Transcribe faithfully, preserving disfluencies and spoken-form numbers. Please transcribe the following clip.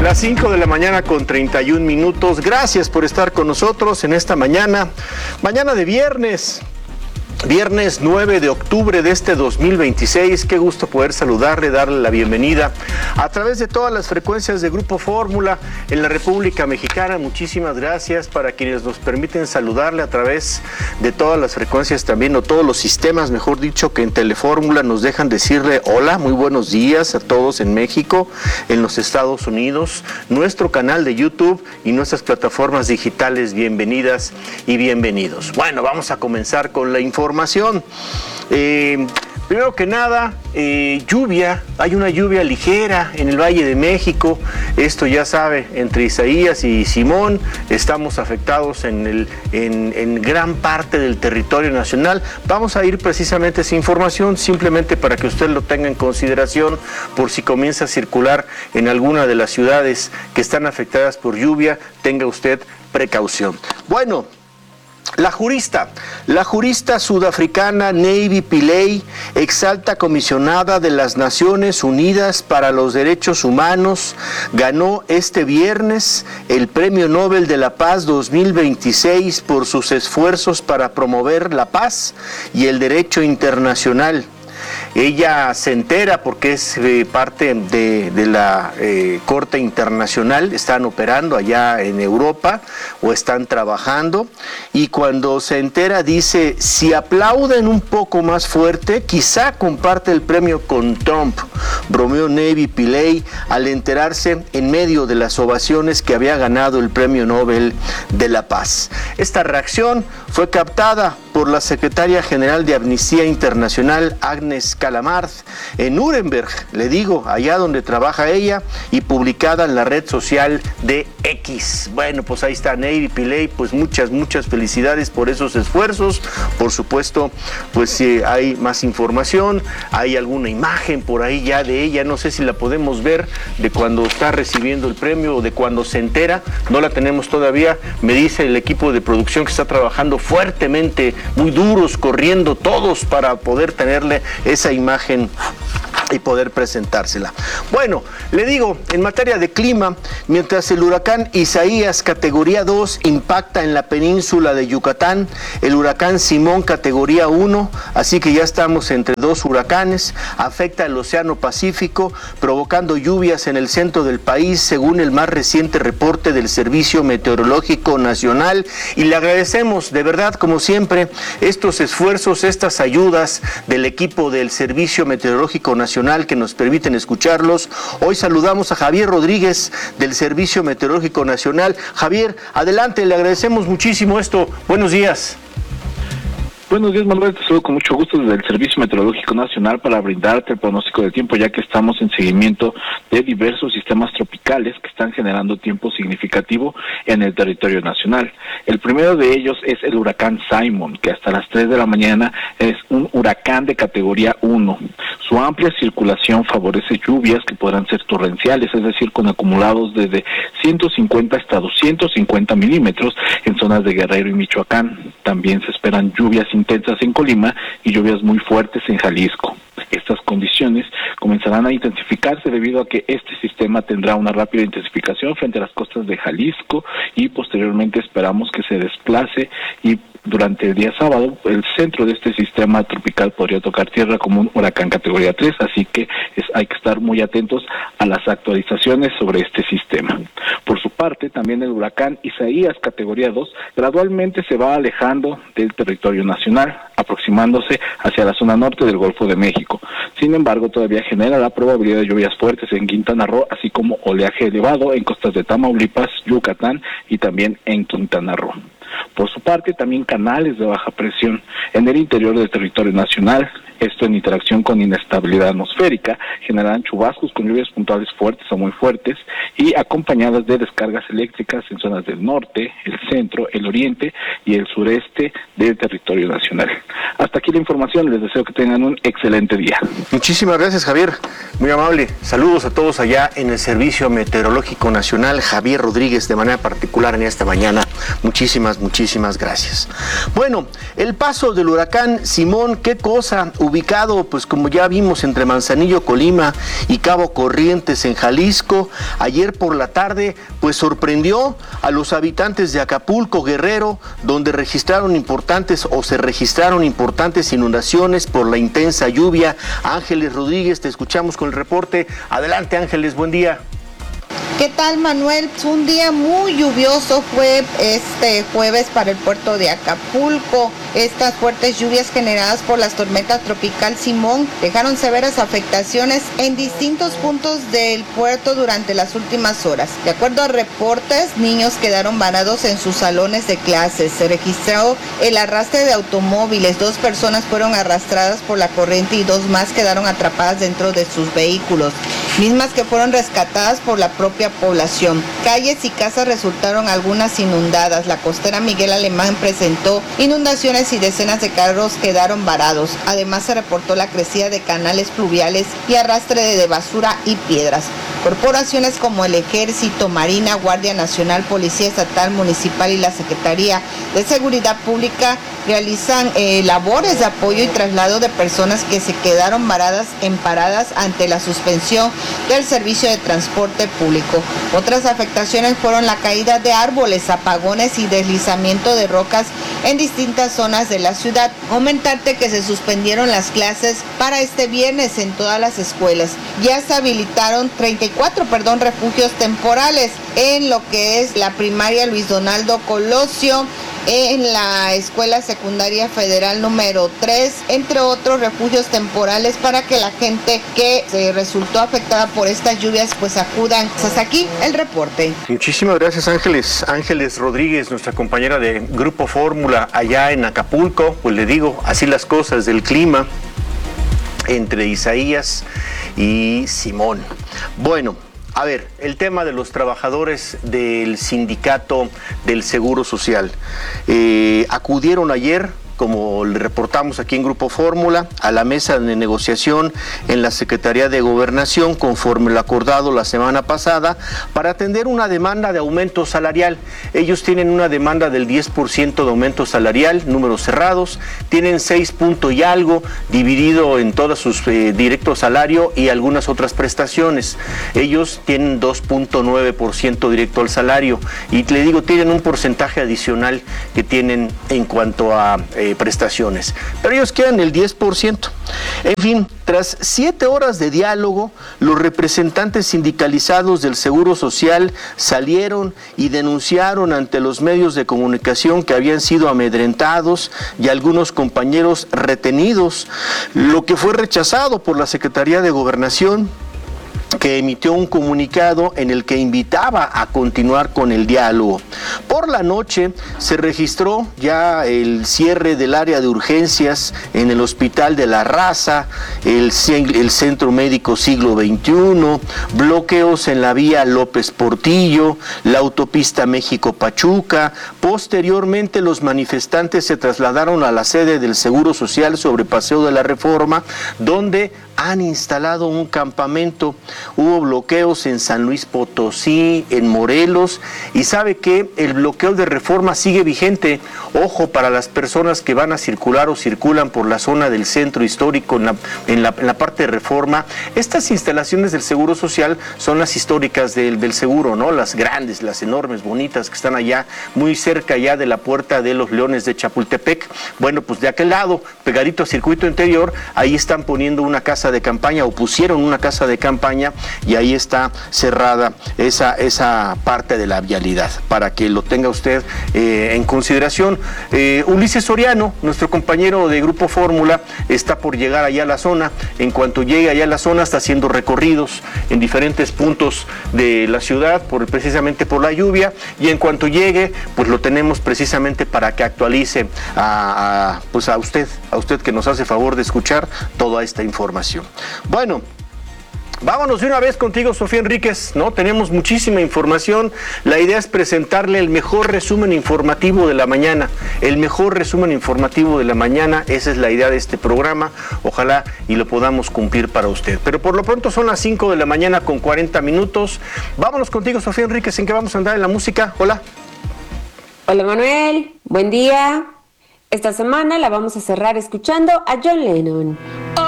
Las cinco de la mañana con treinta y un minutos. Gracias por estar con nosotros en esta mañana, mañana de viernes. Viernes nueve de octubre de este dos mil veintiséis, qué gusto poder saludarle, darle la bienvenida a través de todas las frecuencias de Grupo Fórmula en la República Mexicana. Muchísimas gracias para quienes nos permiten saludarle a través de todas las frecuencias también, o todos los sistemas, mejor dicho, que en Telefórmula nos dejan decirle hola, muy buenos días a todos en México, en los Estados Unidos, nuestro canal de YouTube y nuestras plataformas digitales. Bienvenidas y bienvenidos. Bueno, vamos a comenzar con la información. Información. Eh, primero que nada, eh, lluvia, hay una lluvia ligera en el Valle de México. Esto ya sabe, entre Isaías y Simón estamos afectados en, el, en, en gran parte del territorio nacional. Vamos a ir precisamente a esa información, simplemente para que usted lo tenga en consideración por si comienza a circular en alguna de las ciudades que están afectadas por lluvia. Tenga usted precaución. Bueno, La jurista, la jurista sudafricana Nevi Pillay, exalta comisionada de las Naciones Unidas para los Derechos Humanos, ganó este viernes el Premio Nobel de la Paz dos mil veintiséis por sus esfuerzos para promover la paz y el derecho internacional. Ella se entera porque es eh, parte de, de la eh, Corte Internacional, están operando allá en Europa o están trabajando, y cuando se entera dice, si aplauden un poco más fuerte, quizá comparte el premio con Trump, bromeó Nevi Pillay al enterarse en medio de las ovaciones que había ganado el Premio Nobel de la Paz. Esta reacción fue captada por la secretaria general de Amnistía Internacional, Agnes Callamard, en Nuremberg, le digo, allá donde trabaja ella, y publicada en la red social de X. Bueno, pues ahí está Nevi Pillay, pues muchas, muchas felicidades por esos esfuerzos. Por supuesto, pues si hay más información, hay alguna imagen por ahí ya de ella, no sé si la podemos ver, de cuando está recibiendo el premio o de cuando se entera, no la tenemos todavía. Me dice el equipo de producción que está trabajando fuertemente, muy duros, corriendo todos para poder tenerle esa imagen y poder presentársela. Bueno, le digo, en materia de clima, mientras el huracán Isaías categoría dos impacta en la península de Yucatán, el huracán Simón categoría uno, así que ya estamos entre dos huracanes, afecta el Océano Pacífico, provocando lluvias en el centro del país, según el más reciente reporte del Servicio Meteorológico Nacional, y le agradecemos de verdad, como siempre, estos esfuerzos, estas ayudas del equipo del Servicio Meteorológico Nacional que nos permiten escucharlos. Hoy saludamos a Javier Rodríguez del Servicio Meteorológico Nacional. Javier, adelante, le agradecemos muchísimo esto. Buenos días. Buenos días, Manuel, te saludo con mucho gusto desde el Servicio Meteorológico Nacional para brindarte el pronóstico del tiempo, ya que estamos en seguimiento de diversos sistemas tropicales que están generando tiempo significativo en el territorio nacional. El primero de ellos es el huracán Simon, que hasta las tres de la mañana es un huracán de categoría uno. Su amplia circulación favorece lluvias que podrán ser torrenciales, es decir, con acumulados desde ciento cincuenta hasta doscientos cincuenta milímetros en zonas de Guerrero y Michoacán. También se esperan lluvias intensas en Colima y lluvias muy fuertes en Jalisco. Estas condiciones comenzarán a intensificarse debido a que este sistema tendrá una rápida intensificación frente a las costas de Jalisco y posteriormente esperamos que se desplace, y durante el día sábado el centro de este sistema tropical podría tocar tierra como un huracán categoría tres, así que es, hay que estar muy atentos a las actualizaciones sobre este sistema. Por su parte, también el huracán Isaías categoría dos gradualmente se va alejando del territorio nacional, aproximándose hacia la zona norte del Golfo de México. Sin embargo, todavía genera la probabilidad de lluvias fuertes en Quintana Roo, así como oleaje elevado en costas de Tamaulipas, Yucatán y también en Quintana Roo. Por su parte, también canales de baja presión en el interior del territorio nacional. Esto en interacción con inestabilidad atmosférica generarán chubascos con lluvias puntuales fuertes o muy fuertes y acompañadas de descargas eléctricas en zonas del norte, el centro, el oriente y el sureste del territorio nacional. Hasta aquí la información, les deseo que tengan un excelente día. Muchísimas gracias, Javier, muy amable. Saludos a todos allá en el Servicio Meteorológico Nacional. Javier Rodríguez, de manera particular en esta mañana, muchísimas, muchísimas gracias. Bueno, el paso del huracán Simón, qué cosa, ubicado, pues como ya vimos, entre Manzanillo, Colima y Cabo Corrientes en Jalisco. Ayer ayer por la tarde pues sorprendió a los habitantes de Acapulco, Guerrero, donde registraron importantes o se registraron importantes inundaciones por la intensa lluvia. Ángeles Rodríguez, te escuchamos con el reporte. Adelante, Ángeles, buen día. ¿Qué tal, Manuel? Un día muy lluvioso fue este jueves para el puerto de Acapulco. Estas fuertes lluvias generadas por las tormentas tropical Simón dejaron severas afectaciones en distintos puntos del puerto durante las últimas horas. De acuerdo a reportes, niños quedaron varados en sus salones de clases. Se registró el arrastre de automóviles. Dos personas fueron arrastradas por la corriente y dos más quedaron atrapadas dentro de sus vehículos, mismas que fueron rescatadas por la propia población. Calles y casas resultaron algunas inundadas. La costera Miguel Alemán presentó inundaciones y decenas de carros quedaron varados. Además se reportó la crecida de canales pluviales y arrastre de basura y piedras. Corporaciones como el Ejército, Marina, Guardia Nacional, Policía Estatal, Municipal y la Secretaría de Seguridad Pública realizan eh, labores de apoyo y traslado de personas que se quedaron varadas en paradas ante la suspensión del servicio de transporte público. Otras afectaciones fueron la caída de árboles, apagones y deslizamiento de rocas en distintas zonas de la ciudad. Comentarte que se suspendieron las clases para este viernes en todas las escuelas. Ya se habilitaron treinta y cuatro perdón, refugios temporales en lo que es la primaria Luis Donaldo Colosio, en la Escuela Secundaria Federal número tres, entre otros refugios temporales para que la gente que se resultó afectada por estas lluvias pues acudan. Hasta aquí el reporte. Muchísimas gracias, Ángeles. Ángeles Rodríguez, nuestra compañera de Grupo Fórmula allá en Acapulco. Pues le digo, así las cosas del clima entre Isaías y Simón. Bueno, a ver, el tema de los trabajadores del sindicato del Seguro Social. Eh, acudieron ayer, como le reportamos aquí en Grupo Fórmula, a la mesa de negociación en la Secretaría de Gobernación, conforme lo acordado la semana pasada, para atender una demanda de aumento salarial. Ellos tienen una demanda del diez por ciento de aumento salarial, números cerrados, tienen seis puntos y algo, dividido en todos sus eh, directos salario y algunas otras prestaciones. Ellos tienen dos punto nueve por ciento directo al salario, y le digo, tienen un porcentaje adicional que tienen en cuanto a eh, prestaciones, pero ellos quedan el diez por ciento. En fin, tras siete horas de diálogo, los representantes sindicalizados del Seguro Social salieron y denunciaron ante los medios de comunicación que habían sido amedrentados y algunos compañeros retenidos, lo que fue rechazado por la Secretaría de Gobernación, que emitió un comunicado en el que invitaba a continuar con el diálogo. Por la noche se registró ya el cierre del área de urgencias en el Hospital de la Raza, el, el Centro Médico Siglo veintiuno, bloqueos en la vía López Portillo, la autopista México-Pachuca. Posteriormente, los manifestantes se trasladaron a la sede del Seguro Social sobre Paseo de la Reforma, donde han instalado un campamento. Hubo bloqueos en San Luis Potosí, en Morelos, y sabe que el bloqueo de Reforma sigue vigente. Ojo, para las personas que van a circular o circulan por la zona del centro histórico, en la, en la, en la parte de Reforma. Estas instalaciones del Seguro Social son las históricas del, del seguro, ¿no? Las grandes, las enormes, bonitas, que están allá, muy cerca ya de la Puerta de los Leones de Chapultepec. Bueno, pues de aquel lado, pegadito a Circuito Interior, ahí están poniendo una casa de campaña, o pusieron una casa de campaña, y ahí está cerrada esa, esa parte de la vialidad, para que lo tenga usted eh, en consideración. Eh, Ulises Soriano, nuestro compañero de Grupo Fórmula, está por llegar allá a la zona. En cuanto llegue allá a la zona, está haciendo recorridos en diferentes puntos de la ciudad, por, precisamente por la lluvia, y en cuanto llegue, pues lo tenemos precisamente para que actualice a, a, pues a usted, a usted que nos hace favor de escuchar toda esta información. Bueno, vámonos de una vez contigo, Sofía Enríquez, ¿no? Tenemos muchísima información. La idea es presentarle el mejor resumen informativo de la mañana. El mejor resumen informativo de la mañana, esa es la idea de este programa. Ojalá y lo podamos cumplir para usted. Pero por lo pronto son las cinco de la mañana con cuarenta minutos. Vámonos contigo, Sofía Enríquez. ¿En qué vamos a andar en la música? Hola. Hola, Manuel. Buen día. Esta semana la vamos a cerrar escuchando a John Lennon.